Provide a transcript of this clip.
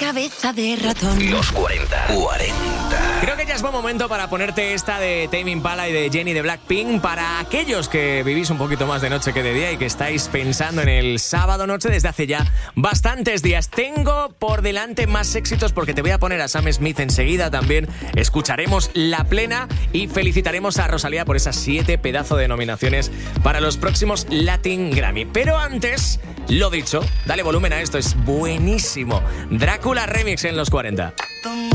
cabeza de ratón. Los 40. Creo que ya es buen momento para ponerte esta de Tame Impala y de Jennie de Blackpink. Para aquellos que vivís un poquito más de noche que de día y que estáis pensando en el sábado noche desde hace ya bastantes días. Tengo por delante más éxitos porque te voy a poner a Sam Smith enseguida. También escucharemos La Plena y felicitaremos a Rosalía por esas 7 pedazos de nominaciones para los próximos Latin Grammy. Pero antes, lo dicho, dale volumen a esto, es buenísimo. Drácula Remix en los 40.